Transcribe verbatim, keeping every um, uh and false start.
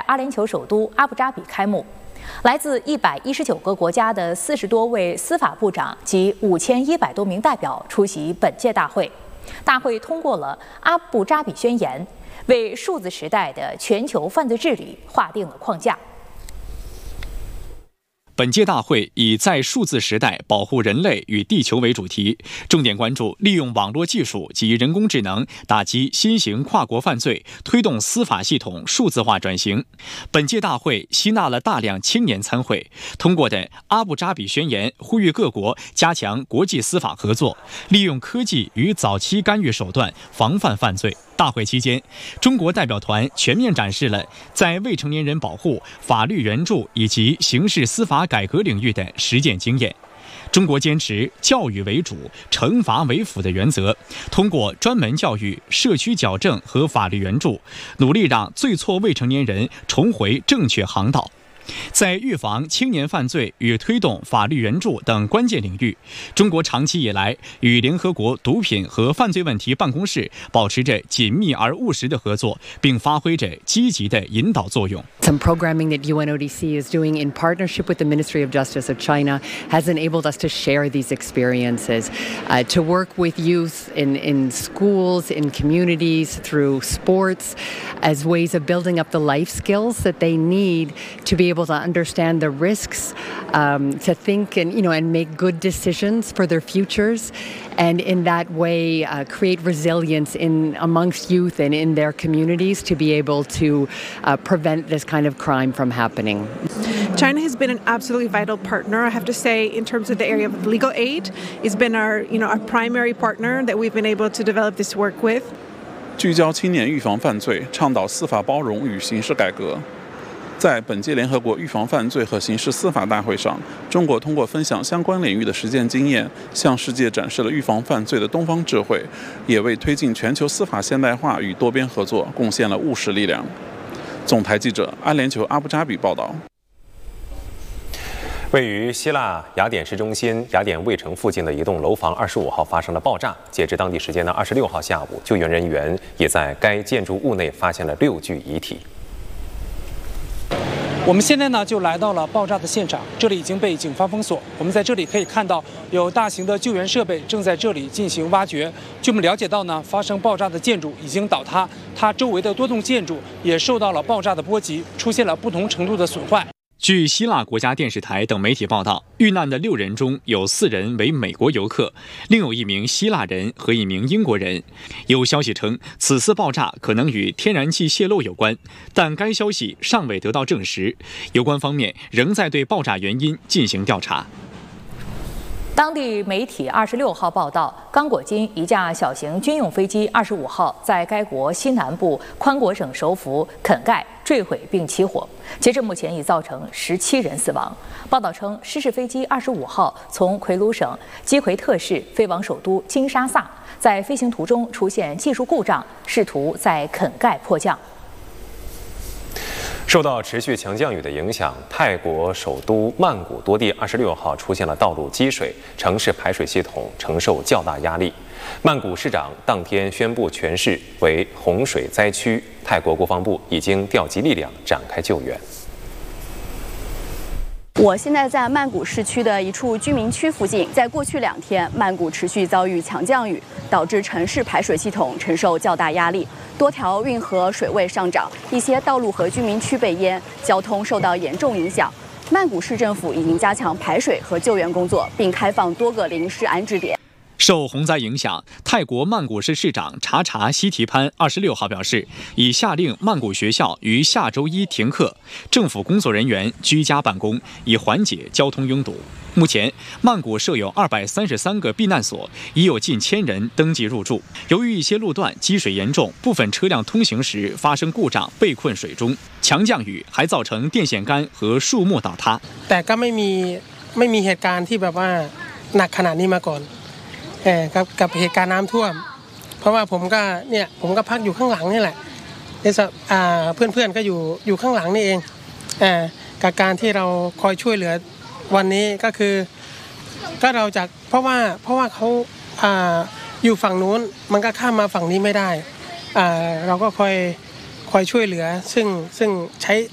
阿联酋首都阿布扎比开幕。来自一百一十九个国家的四十多位司法部长及五千一百多名代表出席本届大会。大会通过了阿布扎比宣言，为数字时代的全球犯罪治理划定了框架。 本届大会以在数字时代保护人类与地球为主题，重点关注利用网络技术及人工智能打击新型跨国犯罪，推动司法系统数字化转型。本届大会吸纳了大量青年参会，通过的阿布扎比宣言呼吁各国加强国际司法合作，利用科技与早期干预手段防范犯罪。大会期间，中国代表团全面展示了在未成年人保护、法律援助以及刑事司法改革领域的实践经验。中国坚持教育为主、惩罚为辅的原则，通过专门教育、社区矫正和法律援助，努力让最错未成年人重回正确航道。在预防青年犯罪与推动法律援助等关键领域，中国长期以来与联合国毒品和犯罪问题办公室保持着紧密而务实的合作，并发挥着积极的引导作用。 Some programming that U N O D C is doing in partnership with the Ministry of Justice of China has enabled us to share these experiences, uh, to work with youth in, in schools, in communities, through sports, as ways of building up the life skills that they need to be able to understand the risks, um, to think and, you know, and make good decisions for their futures, and in that way uh, create resilience in amongst youth and in their communities to be able to uh, prevent this kind of crime from happening. China has been an absolutely vital partner, I have to say, in terms of the area of legal aid. It's been our, you know, our primary partner that we've been able to develop this work with. 聚焦青年预防犯罪，倡导司法包容与刑事改革。在本届联合国预防犯罪和刑事司法大会上，中国通过分享相关领域的实践经验，向世界展示了预防犯罪的东方智慧，也为推进全球司法现代化与多边合作贡献了务实力量。总台记者阿联酋阿布扎比报道。 位于希腊雅典市中心雅典卫城附近的一栋楼房二十五号发生了爆炸。截至当地时间的二十六号下午，救援人员也在该建筑物内发现了六具遗体。 我们现在呢就来到了爆炸的现场，这里已经被警方封锁。我们在这里可以看到有大型的救援设备正在这里进行挖掘。据我们了解到呢，发生爆炸的建筑已经倒塌，它周围的多栋建筑也受到了爆炸的波及，出现了不同程度的损坏。 据希腊国家电视台等媒体报道，遇难的六人中有四人为美国游客，另有一名希腊人和一名英国人。有消息称，此次爆炸可能与天然气泄漏有关，但该消息尚未得到证实。有关方面仍在对爆炸原因进行调查。 当地媒体二十六号报道，刚果金一架小型军用飞机二十五号在该国西南部宽果省首府肯盖坠毁并起火，截至目前已造成十七人死亡。报道称，失事飞机二十五号从奎鲁省基奎特市飞往首都金沙萨，在飞行途中出现技术故障，试图在肯盖迫降。 受到持续强降雨的影响，泰国首都曼谷多地二十六号出现了道路积水，城市排水系统承受较大压力。曼谷市长当天宣布全市为洪水灾区，泰国国防部已经调集力量展开救援。 我现在在曼谷市区的一处居民区附近，在过去两天，曼谷持续遭遇强降雨，导致城市排水系统承受较大压力，多条运河水位上涨，一些道路和居民区被淹，交通受到严重影响。曼谷市政府已经加强排水和救援工作，并开放多个临时安置点。 受洪灾影响，泰国曼谷市市长查查西提潘二十六号表示，已下令曼谷学校于下周一停课，政府工作人员居家办公，以缓解交通拥堵。目前，曼谷设有二百三十三个避难所，已有近千人登记入住。由于一些路段积水严重，部分车辆通行时发生故障，被困水中。强降雨还造成电线杆和树木倒塌。 แต่ก็ไม่มีไม่มีเหตุการณ์ที่แบบว่าหนักขนาดนี้มาก่อนเออกับกับเหตุการณ์น้ำท่วมเพราะว่าผมก็เนี่ยผมก็พักอยู่ข้างหลังนี่แหละอ่าเพื่อนๆก็อยู่อยู่ข้างหลังนี่เองเอ่อกับการที่เราคอยช่วยเหลือวันนี้ก็คือก็เราจากเพราะว่าเพราะว่าเขาอ่าอยู่ฝั่งนู้นมันก็ข้ามมาฝั่งนี้ไม่ได้อ่าเราก็คอยคอยช่วยเหลือซึ่งซึ่งใช้